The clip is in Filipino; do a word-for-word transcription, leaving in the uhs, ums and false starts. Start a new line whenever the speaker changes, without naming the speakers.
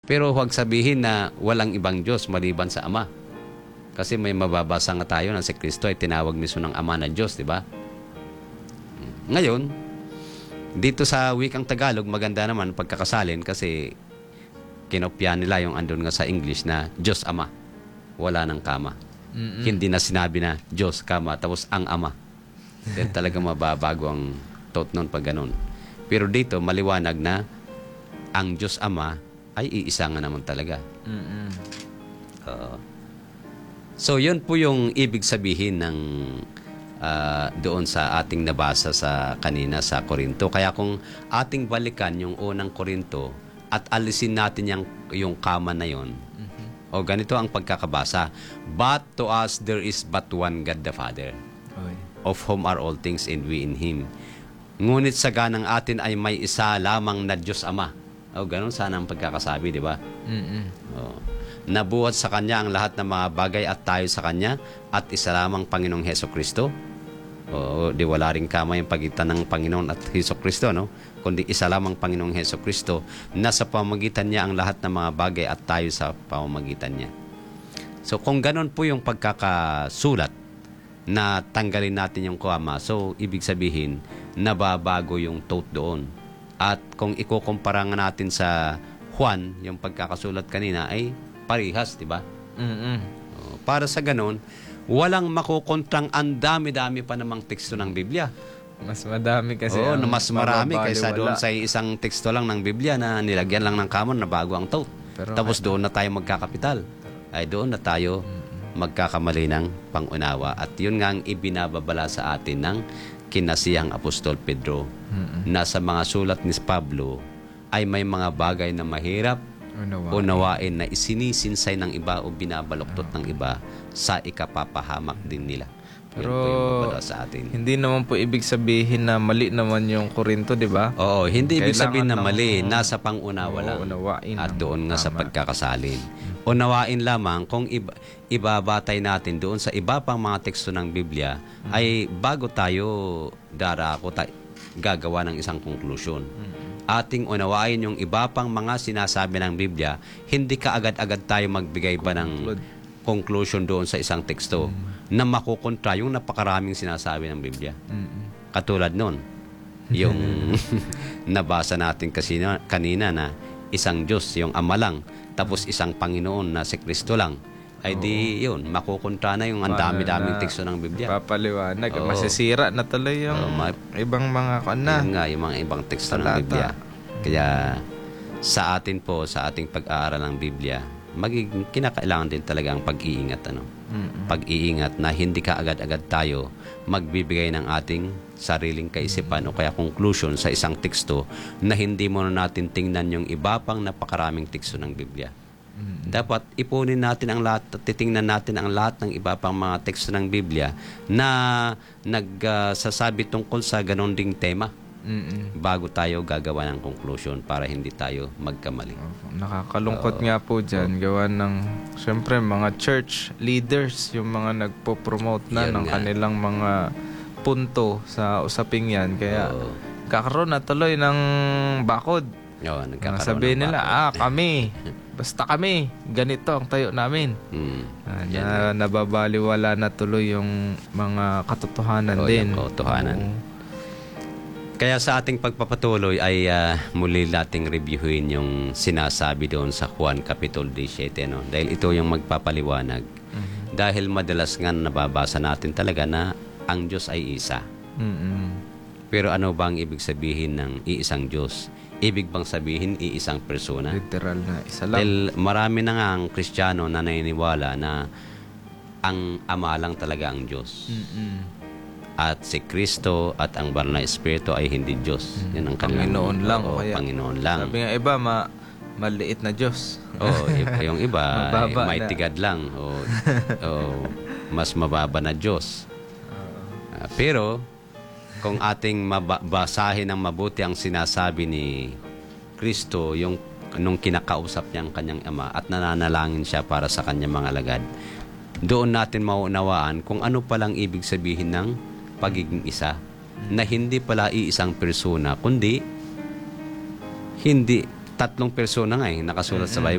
Pero huwag sabihin na walang ibang Diyos maliban sa Ama. Kasi may mababasa nga tayo na si Kristo ay tinawag mismo ng Ama na Diyos, di ba? Ngayon, dito sa wikang Tagalog, maganda naman pagkakasalin kasi kinopya nila yung andun nga sa English na Diyos Ama. Wala ng kama. Mm-mm. Hindi na sinabi na Diyos, kama, tapos ang Ama. Then talaga mababago ang thought nun pag ganun. Pero dito, maliwanag na ang Diyos Ama ay iisa nga naman talaga. Mm-mm. Uh, so, yun po yung ibig sabihin ng uh, doon sa ating nabasa sa kanina sa Korinto. Kaya kung ating balikan yung unang Korinto at alisin natin yung, yung kama na yun, mm-hmm. o ganito ang pagkakabasa. But to us there is but one God the Father, Oy. Of whom are all things and we in Him. Ngunit sa ganang atin ay may isa lamang na Diyos Ama. O ganun sana ang pagkakasabi, di ba? Mm-hmm. O, nabuhat sa Kanya ang lahat ng mga bagay at tayo sa Kanya at isa lamang Panginoong Hesukristo. O, di wala rin kama yung pagitan ng Panginoon at Hesukristo, no? Kundi isa lamang Panginoong Hesukristo na sa pamamagitan niya ang lahat ng mga bagay at tayo sa pamamagitan niya. So kung ganun po yung pagkakasulat na tanggalin natin yung kama, so ibig sabihin nababago yung thought doon. At kung ikukumpara nga natin sa Juan, yung pagkakasulat kanina ay parihas, di ba? Mm-hmm. Para sa ganun, walang makukontrang ang dami-dami pa namang teksto ng Biblia.
Mas madami kasi.
Oo, mas marami kaysa doon sa isang teksto lang ng Biblia na nilagyan lang ng common na bago ang thought. Pero tapos doon na tayo magkakapital. Ay doon na tayo magkakamali ng pangunawa. At yun nga ang ibinababala sa atin ng kinasiyang Apostol Pedro. Mm-mm. Na sa mga sulat ni Pablo ay may mga bagay na mahirap unawain, unawain na isinisinsay ng iba o binabaluktot oh. ng iba sa ikapapahamak din nila.
Pero sa atin. Hindi naman po ibig sabihin na mali naman yung Korinto, di ba?
Oo, hindi ibig sabihin na mali. Nasa pangunawa lang.
Unawain
at doon nga tama. Sa pagkakasalin. Unawain lamang kung iba, ibabatay natin doon sa iba pang mga teksto ng Biblia, hmm. ay bago tayo darako tayo gagawa ng isang konklusyon. Hmm. Ating unawain yung iba pang mga sinasabi ng Biblia, hindi ka agad-agad tayo magbigay ba ng conclusion doon sa isang teksto mm. na makukontra yung napakaraming sinasabi ng Biblia. Mm-mm. Katulad nun, yung nabasa natin kasi na, kanina na isang Diyos, yung Ama lang, tapos isang Panginoon na si Kristo lang, ay oo. Di yun, makukontra na yung ang dami-daming teksto ng Biblia.
Papaliwanag, oo. Masisira na tuloy yung oo, ma- ibang mga kana.
Yun nga, yung mga ibang teksto ng Biblia. Kaya sa atin po, sa ating pag-aaral ng Biblia, magiging kinakailangan din talaga ang pag-iingat, ano? Mm-hmm. Pag-iingat na hindi ka agad-agad tayo magbibigay ng ating sariling kaisipan mm-hmm. o kaya conclusion sa isang teksto na hindi mo na natin tingnan yung iba pang napakaraming teksto ng Biblia. Mm-hmm. Dapat ipunin natin ang lahat, titingnan natin ang lahat ng iba pang mga teksto ng Biblia na nagsasabi uh, tungkol sa ganon ding tema. Mm-mm. Bago tayo gagawa ng conclusion para hindi tayo magkamali.
Oh, nakakalungkot uh, nga po dyan. Oh. Gawa ng, syempre, mga church leaders, yung mga nagpo-promote na ng nga. Kanilang mga punto sa usaping yan. Kaya, oh. kakaroon na tuloy ng bakod.
Oh,
sabihin nila, bakod. ah, kami, basta kami, ganito ang tayo namin. Mm. Uh, na, nababaliwala na tuloy yung mga katotohanan oh, din.
Yung katotohanan. Oh. Kaya sa ating pagpapatuloy ay uh, muli nating reviewin yung sinasabi doon sa Juan Kapitulo seventeen. No? Dahil ito yung magpapaliwanag. Mm-hmm. Dahil madalas nga nababasa natin talaga na ang Diyos ay isa. Mm-hmm. Pero ano bang ibig sabihin ng iisang Diyos? Ibig bang sabihin iisang persona?
Literal na isa lang.
Dahil marami na nga ang Kristiyano na naniniwala na ang Ama lang talaga ang Diyos. Mm-hmm. At si Kristo at ang banal na Espiritu ay hindi Diyos.
Hmm.
Yan ang kanilang,
Panginoon lang.
Oo,
kaya,
Panginoon lang.
Sabi nga iba, ma, maliit na Diyos.
Oo, yung iba, may tigad lang. O, o mas mababa na Diyos. Uh, pero, kung ating mabasahin ng mabuti ang sinasabi ni Kristo, yung nung kinakausap niya ang kanyang Ama at nananalangin siya para sa kanyang mga alagad, doon natin maunawaan kung ano palang ibig sabihin ng pagiging isa, na hindi pala iisang persona, kundi hindi tatlong persona nga eh, nakasulat sa Bible.